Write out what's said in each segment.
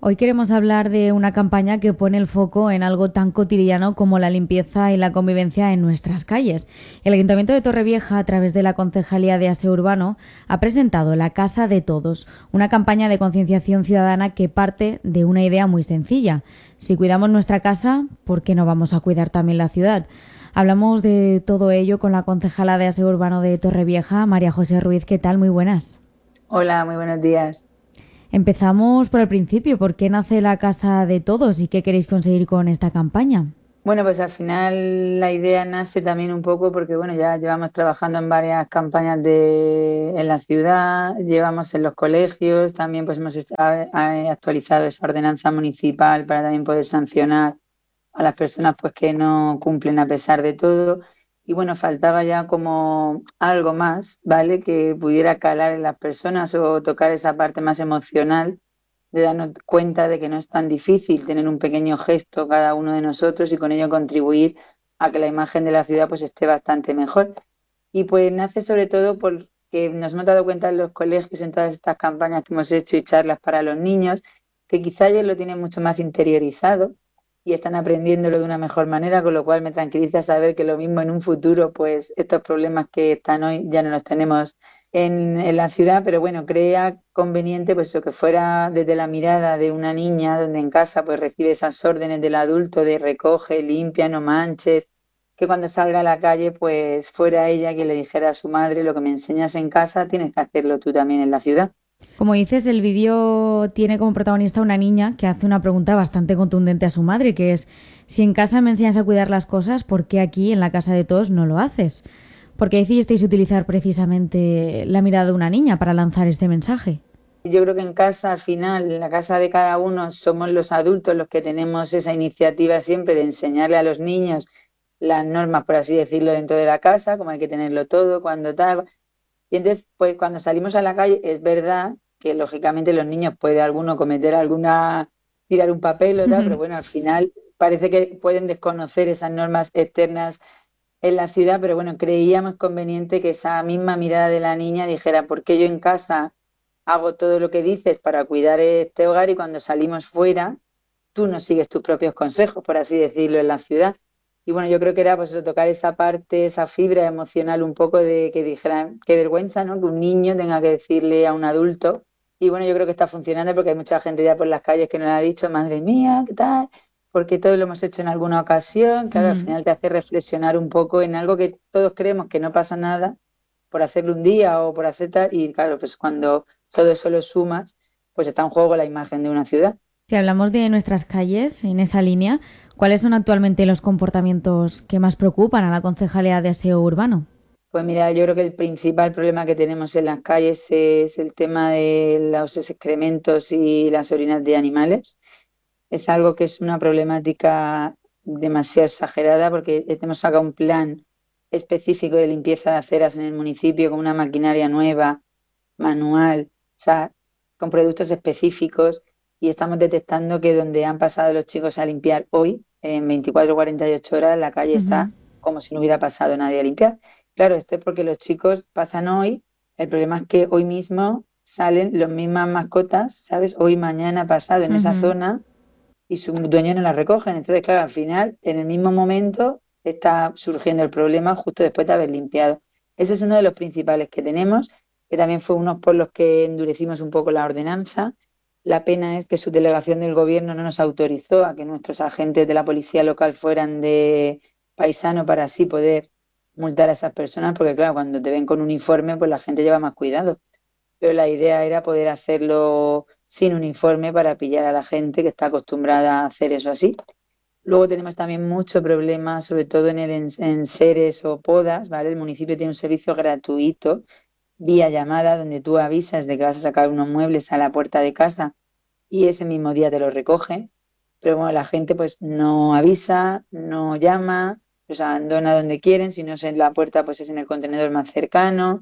Hoy queremos hablar de una campaña que pone el foco en algo tan cotidiano como la limpieza y la convivencia en nuestras calles. El Ayuntamiento de Torrevieja, a través de la Concejalía de Aseo Urbano, ha presentado La Casa de Todos, una campaña de concienciación ciudadana que parte de una idea muy sencilla. Si cuidamos nuestra casa, ¿por qué no vamos a cuidar también la ciudad? Hablamos de todo ello con la concejala de Aseo Urbano de Torrevieja, María José Ruiz. ¿Qué tal? Muy buenas. Hola, muy buenos días. Empezamos por el principio. ¿Por qué nace la Casa de Todos y qué queréis conseguir con esta campaña? Bueno, pues al final la idea nace también un poco porque, bueno, ya llevamos trabajando en varias campañas en la ciudad, llevamos en los colegios, también pues actualizado esa ordenanza municipal para también poder sancionar a las personas pues que no cumplen a pesar de todo. Y bueno, faltaba ya como algo más, ¿vale? Que pudiera calar en las personas o tocar esa parte más emocional de darnos cuenta de que no es tan difícil tener un pequeño gesto cada uno de nosotros y con ello contribuir a que la imagen de la ciudad pues esté bastante mejor. Y pues nace sobre todo porque nos hemos dado cuenta en los colegios, en todas estas campañas que hemos hecho y charlas para los niños, que quizá ellos lo tienen mucho más interiorizado y están aprendiéndolo de una mejor manera, con lo cual me tranquiliza saber que lo mismo en un futuro, pues estos problemas que están hoy ya no los tenemos en la ciudad, pero bueno, crea conveniente pues eso, que fuera desde la mirada de una niña, donde en casa pues recibe esas órdenes del adulto de recoge, limpia, no manches, que cuando salga a la calle pues fuera ella quien le dijera a su madre: lo que me enseñas en casa tienes que hacerlo tú también en la ciudad. Como dices, el vídeo tiene como protagonista una niña que hace una pregunta bastante contundente a su madre, que es: si en casa me enseñas a cuidar las cosas, ¿por qué aquí en la casa de todos no lo haces? ¿Por qué decidisteis utilizar precisamente la mirada de una niña para lanzar este mensaje? Yo creo que en casa, al final, en la casa de cada uno, somos los adultos los que tenemos esa iniciativa siempre de enseñarle a los niños las normas, por así decirlo, dentro de la casa, como hay que tenerlo todo, cuando tal. Y entonces, pues cuando salimos a la calle, es verdad que lógicamente los niños puede alguno cometer alguna, tirar un papel o tal, pero bueno, al final parece que pueden desconocer esas normas externas en la ciudad, pero bueno, creíamos conveniente que esa misma mirada de la niña dijera: ¿por qué yo en casa hago todo lo que dices para cuidar este hogar y cuando salimos fuera tú no sigues tus propios consejos, por así decirlo, en la ciudad? Y bueno, yo creo que era pues eso, tocar esa parte, esa fibra emocional un poco de que dijeran: qué vergüenza, ¿no? Que un niño tenga que decirle a un adulto. Y bueno, yo creo que está funcionando porque hay mucha gente ya por las calles que nos ha dicho: madre mía, ¿qué tal? Porque todos lo hemos hecho en alguna ocasión. Claro, al Mm. final te hace reflexionar un poco en algo que todos creemos que no pasa nada por hacerlo un día o por hacer tal. Y claro, pues cuando todo eso lo sumas, pues está en juego la imagen de una ciudad. Si hablamos de nuestras calles, en esa línea, ¿cuáles son actualmente los comportamientos que más preocupan a la Concejalía de Aseo Urbano? Pues mira, yo creo que el principal problema que tenemos en las calles es el tema de los excrementos y las orinas de animales. Es algo que es una problemática demasiado exagerada porque hemos sacado un plan específico de limpieza de aceras en el municipio con una maquinaria nueva, manual, o sea, con productos específicos, y estamos detectando que donde han pasado los chicos a limpiar hoy, en 24 o 48 horas, la calle Ujú. está como si no hubiera pasado nadie a limpiar. Claro, esto es porque los chicos pasan hoy, el problema es que hoy mismo salen las mismas mascotas, ¿sabes? Hoy, mañana, pasado en esa Ujú. zona y su dueño no la recogen. Entonces, claro, al final, en el mismo momento, está surgiendo el problema justo después de haber limpiado. Ese es uno de los principales que tenemos, que también fue uno por los que endurecimos un poco la ordenanza. La pena es que su delegación del gobierno no nos autorizó a que nuestros agentes de la policía local fueran de paisano para así poder multar a esas personas, porque claro, cuando te ven con uniforme, pues la gente lleva más cuidado, pero la idea era poder hacerlo sin uniforme para pillar a la gente que está acostumbrada a hacer eso así. Luego tenemos también mucho problema, sobre todo en seres o podas, ¿vale? El municipio tiene un servicio gratuito vía llamada donde tú avisas de que vas a sacar unos muebles a la puerta de casa y ese mismo día te lo recoge. Pero bueno, la gente pues no avisa, no llama, los abandona donde quieren, si no es en la puerta pues es en el contenedor más cercano.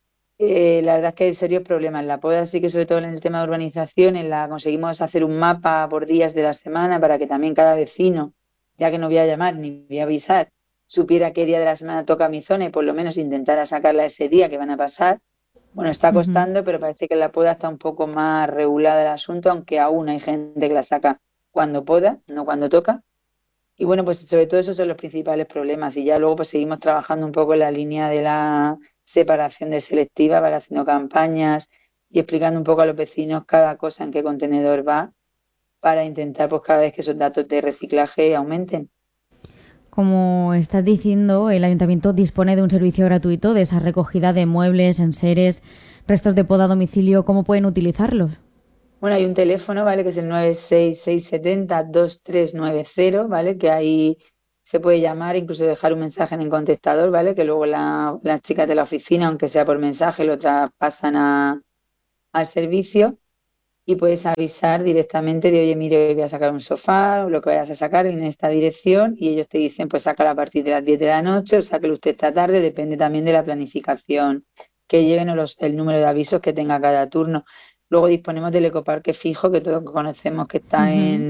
La verdad es que hay serios problemas. La poda sí que, sobre todo en el tema de urbanización, en la conseguimos hacer un mapa por días de la semana para que también cada vecino, ya que no voy a llamar ni voy a avisar, supiera qué día de la semana toca mi zona y por lo menos intentara sacarla ese día que van a pasar. Bueno, está Ujú. costando, pero parece que en la poda está un poco más regulada el asunto, aunque aún hay gente que la saca cuando poda, no cuando toca. Y bueno, pues sobre todo esos son los principales problemas. Y ya luego pues seguimos trabajando un poco en la línea de la separación de selectiva, para haciendo campañas y explicando un poco a los vecinos cada cosa en qué contenedor va para intentar pues cada vez que esos datos de reciclaje aumenten. Como estás diciendo, el ayuntamiento dispone de un servicio gratuito de esa recogida de muebles, enseres, restos de poda a domicilio. ¿Cómo pueden utilizarlos? Bueno, hay un teléfono, ¿vale? Que es el 966702390, ¿vale? Que ahí se puede llamar, incluso dejar un mensaje en el contestador, ¿vale? Que luego las chicas de la oficina, aunque sea por mensaje, lo traspasan al servicio y puedes avisar directamente de, oye, mire, hoy voy a sacar un sofá o lo que vayas a sacar en esta dirección y ellos te dicen, pues sácalo a partir de las 10 de la noche o sáquelo usted esta tarde, depende también de la planificación que lleven o el número de avisos que tenga cada turno. Luego disponemos del ecoparque fijo, que todos conocemos que está Ujú.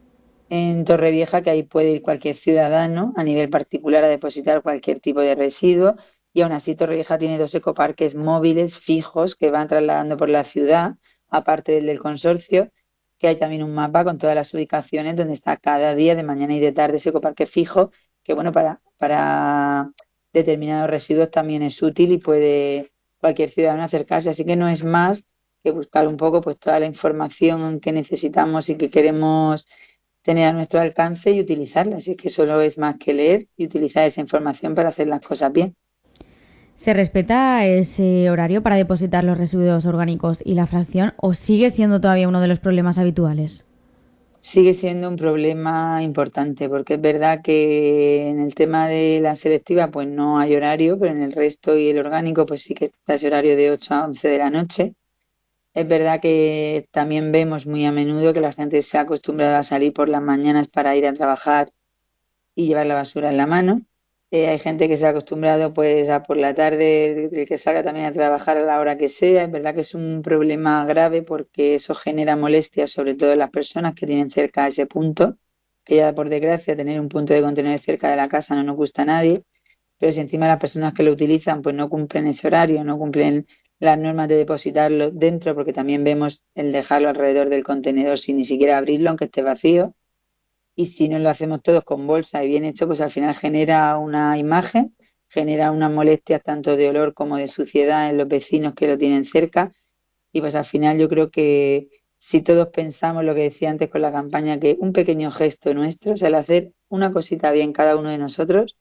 en Torrevieja, que ahí puede ir cualquier ciudadano a nivel particular a depositar cualquier tipo de residuo. Y aún así Torrevieja tiene dos ecoparques móviles fijos que van trasladando por la ciudad, aparte del consorcio, que hay también un mapa con todas las ubicaciones donde está cada día, de mañana y de tarde, ese ecoparque fijo, que bueno, para determinados residuos también es útil y puede cualquier ciudadano acercarse. Así que no es más que buscar un poco pues toda la información que necesitamos y que queremos tener a nuestro alcance y utilizarla. Así que solo es más que leer y utilizar esa información para hacer las cosas bien. ¿Se respeta ese horario para depositar los residuos orgánicos y la fracción o sigue siendo todavía uno de los problemas habituales? Sigue siendo un problema importante porque es verdad que en el tema de la selectiva pues no hay horario, pero en el resto y el orgánico pues sí que está ese horario de 8 a 11 de la noche. Es verdad que también vemos muy a menudo que la gente se ha acostumbrado a salir por las mañanas para ir a trabajar y llevar la basura en la mano. Hay gente que se ha acostumbrado pues a por la tarde, que salga también a trabajar a la hora que sea. Es verdad que es un problema grave porque eso genera molestias, sobre todo en las personas que tienen cerca ese punto, que ya por desgracia tener un punto de contenedor cerca de la casa no nos gusta a nadie, pero si encima las personas que lo utilizan pues no cumplen ese horario, no cumplen las normas de depositarlo dentro, porque también vemos el dejarlo alrededor del contenedor sin ni siquiera abrirlo, aunque esté vacío, y si no lo hacemos todos con bolsa y bien hecho, pues al final genera una imagen, genera unas molestias tanto de olor como de suciedad en los vecinos que lo tienen cerca. Y pues al final yo creo que si todos pensamos lo que decía antes con la campaña, que un pequeño gesto nuestro, o sea, el hacer una cosita bien cada uno de nosotros,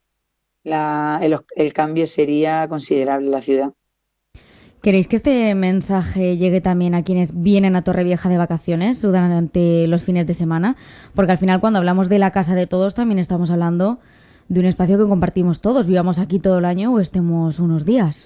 el cambio sería considerable en la ciudad. ¿Queréis que este mensaje llegue también a quienes vienen a Torrevieja de vacaciones durante los fines de semana? Porque al final cuando hablamos de la casa de todos también estamos hablando de un espacio que compartimos todos, vivamos aquí todo el año o estemos unos días.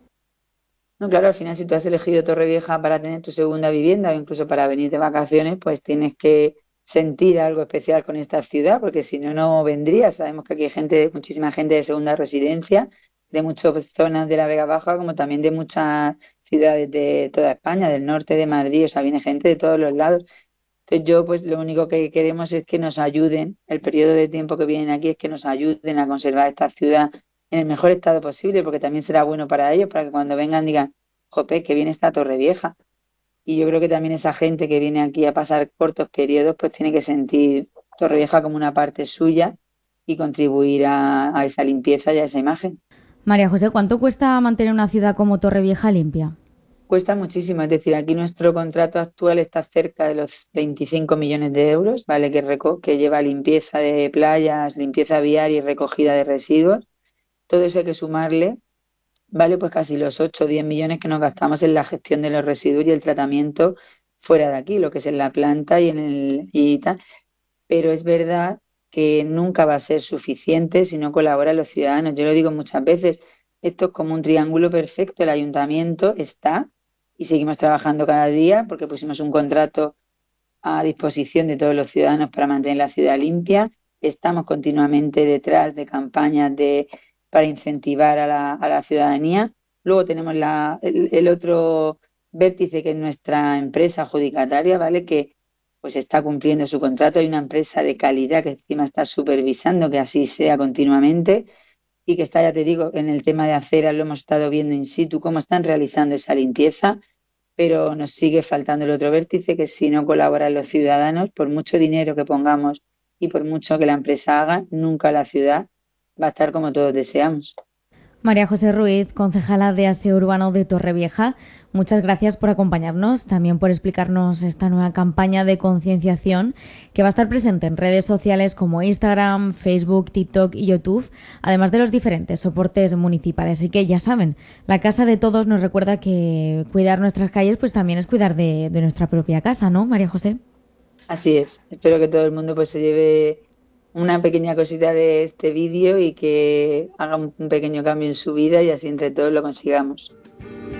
No, claro, al final si tú has elegido Torrevieja para tener tu segunda vivienda o incluso para venir de vacaciones, pues tienes que sentir algo especial con esta ciudad, porque si no, no vendrías. Sabemos que aquí hay gente, muchísima gente de segunda residencia, de muchas zonas de la Vega Baja, como también de muchas ciudades de toda España, del norte de Madrid, o sea, viene gente de todos los lados. Entonces yo, pues lo único que queremos es que nos ayuden, el periodo de tiempo que vienen aquí es que nos ayuden a conservar esta ciudad en el mejor estado posible, porque también será bueno para ellos, para que cuando vengan digan, jope, que bien está Torrevieja. Y yo creo que también esa gente que viene aquí a pasar cortos periodos, pues tiene que sentir Torrevieja como una parte suya y contribuir a esa limpieza y a esa imagen. María José, ¿cuánto cuesta mantener una ciudad como Torrevieja limpia? Cuesta muchísimo, es decir, aquí nuestro contrato actual está cerca de los 25 millones de euros, ¿vale? Que lleva limpieza de playas, limpieza viaria y recogida de residuos. Todo eso hay que sumarle, ¿vale? Pues casi los 8 o 10 millones que nos gastamos en la gestión de los residuos y el tratamiento fuera de aquí, lo que es en la planta y tal. Pero es verdad que nunca va a ser suficiente si no colaboran los ciudadanos. Yo lo digo muchas veces, esto es como un triángulo perfecto. El ayuntamiento está y seguimos trabajando cada día porque pusimos un contrato a disposición de todos los ciudadanos para mantener la ciudad limpia. Estamos continuamente detrás de campañas para incentivar a la ciudadanía. Luego tenemos el otro vértice que es nuestra empresa adjudicataria, ¿vale? Que pues está cumpliendo su contrato. Hay una empresa de calidad que encima está supervisando que así sea continuamente y que está, ya te digo, en el tema de aceras lo hemos estado viendo in situ, cómo están realizando esa limpieza, pero nos sigue faltando el otro vértice, que si no colaboran los ciudadanos, por mucho dinero que pongamos y por mucho que la empresa haga, nunca la ciudad va a estar como todos deseamos. María José Ruiz, concejala de Aseo Urbano de Torrevieja, muchas gracias por acompañarnos, también por explicarnos esta nueva campaña de concienciación que va a estar presente en redes sociales como Instagram, Facebook, TikTok y YouTube, además de los diferentes soportes municipales. Así que ya saben, la casa de todos nos recuerda que cuidar nuestras calles pues también es cuidar de nuestra propia casa, ¿no, María José? Así es, espero que todo el mundo pues se lleve una pequeña cosita de este vídeo y que haga un pequeño cambio en su vida y así entre todos lo consigamos.